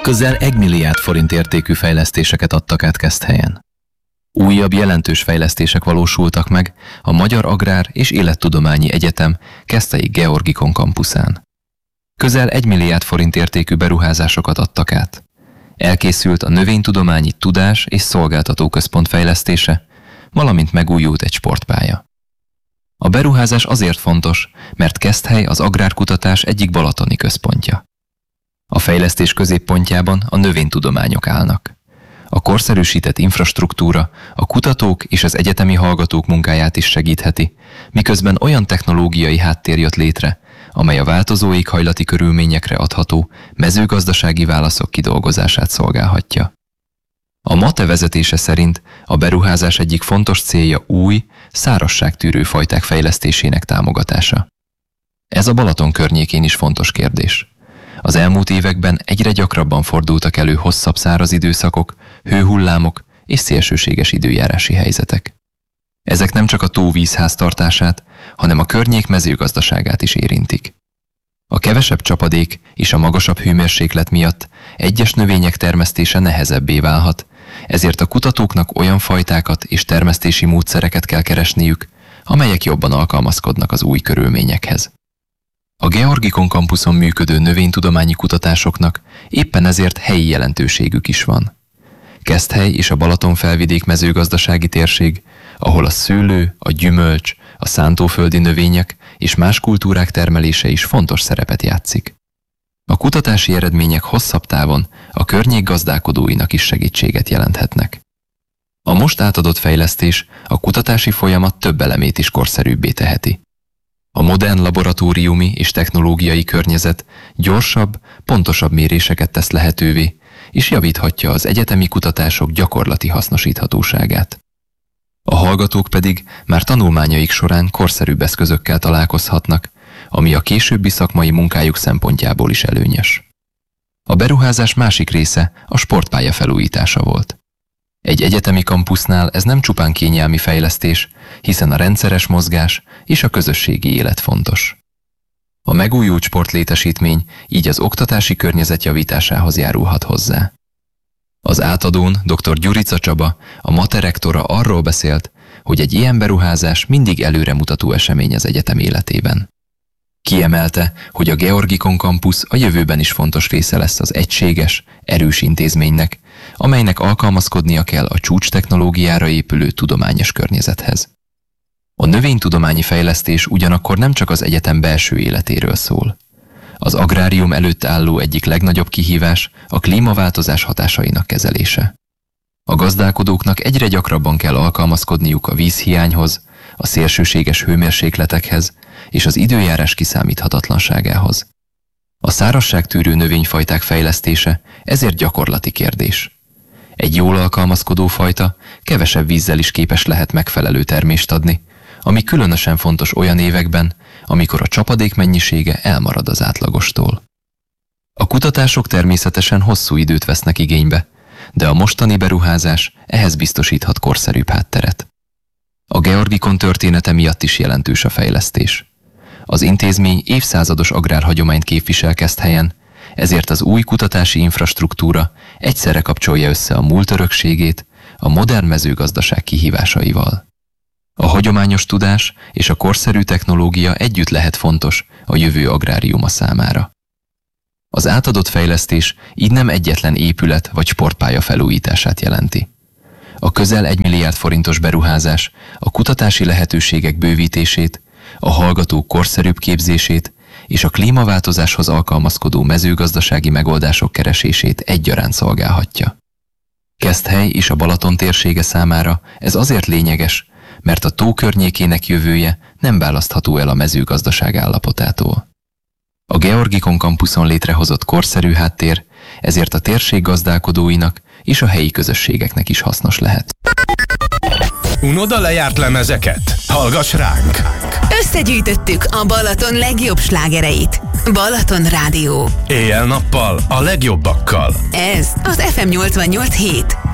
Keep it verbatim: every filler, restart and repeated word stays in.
Közel egy milliárd forint értékű fejlesztéseket adtak át Keszthelyen. Újabb jelentős fejlesztések valósultak meg a Magyar Agrár és Élettudományi Egyetem Keszthelyi Georgikon kampuszán. Közel egy milliárd forint értékű beruházásokat adtak át. Elkészült a Növénytudományi Tudás- és Szolgáltatóközpont fejlesztése, valamint megújult egy sportpálya. A beruházás azért fontos, mert Keszthely az agrárkutatás egyik balatoni központja. A fejlesztés középpontjában a növénytudományok állnak. A korszerűsített infrastruktúra a kutatók és az egyetemi hallgatók munkáját is segítheti, miközben olyan technológiai háttér jött létre, amely a változó éghajlati körülményekre adható mezőgazdasági válaszok kidolgozását szolgálhatja. A MATE vezetése szerint a beruházás egyik fontos célja új, szárazságtűrő fajták fejlesztésének támogatása. Ez a Balaton környékén is fontos kérdés. Az elmúlt években egyre gyakrabban fordultak elő hosszabb száraz időszakok, hőhullámok és szélsőséges időjárási helyzetek. Ezek nem csak a tó vízháztartását, hanem a környék mezőgazdaságát is érintik. A kevesebb csapadék és a magasabb hőmérséklet miatt egyes növények termesztése nehezebbé válhat, ezért a kutatóknak olyan fajtákat és termesztési módszereket kell keresniük, amelyek jobban alkalmazkodnak az új körülményekhez. A Georgikon kampuszon működő növénytudományi kutatásoknak éppen ezért helyi jelentőségük is van. Keszthely és a Balatonfelvidék mezőgazdasági térség, ahol a szőlő, a gyümölcs, a szántóföldi növények és más kultúrák termelése is fontos szerepet játszik. A kutatási eredmények hosszabb távon a környék gazdálkodóinak is segítséget jelenthetnek. A most átadott fejlesztés a kutatási folyamat több elemét is korszerűbbé teheti. A modern laboratóriumi és technológiai környezet gyorsabb, pontosabb méréseket tesz lehetővé, és javíthatja az egyetemi kutatások gyakorlati hasznosíthatóságát. A hallgatók pedig már tanulmányaik során korszerűbb eszközökkel találkozhatnak, ami a későbbi szakmai munkájuk szempontjából is előnyös. A beruházás másik része a sportpálya felújítása volt. Egy egyetemi kampusznál ez nem csupán kényelmi fejlesztés, hiszen a rendszeres mozgás és a közösségi élet fontos. A megújult sportlétesítmény így az oktatási környezet javításához járulhat hozzá. Az átadón dr. Gyurica Csaba, a MATE rektora arról beszélt, hogy egy ilyen beruházás mindig előremutató esemény az egyetem életében. Kiemelte, hogy a Georgikon kampusz a jövőben is fontos része lesz az egységes, erős intézménynek, amelynek alkalmazkodnia kell a csúcs technológiára épülő tudományos környezethez. A növénytudományi fejlesztés ugyanakkor nem csak az egyetem belső életéről szól. Az agrárium előtt álló egyik legnagyobb kihívás a klímaváltozás hatásainak kezelése. A gazdálkodóknak egyre gyakrabban kell alkalmazkodniuk a vízhiányhoz, a szélsőséges hőmérsékletekhez és az időjárás kiszámíthatatlanságához. A szárazságtűrő növényfajták fejlesztése ezért gyakorlati kérdés. Egy jól alkalmazkodó fajta kevesebb vízzel is képes lehet megfelelő termést adni, ami különösen fontos olyan években, amikor a csapadék mennyisége elmarad az átlagostól. A kutatások természetesen hosszú időt vesznek igénybe, de a mostani beruházás ehhez biztosíthat korszerűbb hátteret. A Georgikon története miatt is jelentős a fejlesztés. Az intézmény évszázados agrárhagyományt képvisel Keszthelyen, ezért az új kutatási infrastruktúra egyszerre kapcsolja össze a múlt örökségét a modern mezőgazdaság kihívásaival. A hagyományos tudás és a korszerű technológia együtt lehet fontos a jövő agráriuma számára. Az átadott fejlesztés így nem egyetlen épület vagy sportpálya felújítását jelenti. A közel egy milliárd forintos beruházás a kutatási lehetőségek bővítését, a hallgatók korszerűbb képzését és a klímaváltozáshoz alkalmazkodó mezőgazdasági megoldások keresését egyaránt szolgálhatja. Keszthely és a Balaton térsége számára ez azért lényeges, mert a tó környékének jövője nem választható el a mezőgazdaság állapotától. A Georgikon kampuszon létrehozott korszerű háttér ezért a térség gazdálkodóinak és a helyi közösségeknek is hasznos lehet. Unod a lejárt lemezeket? Hallgass ránk! Összegyűjtöttük a Balaton legjobb slágereit. Balaton Rádió. Éjjel-nappal a legjobbakkal. Ez az ef em nyolcvannyolc hét.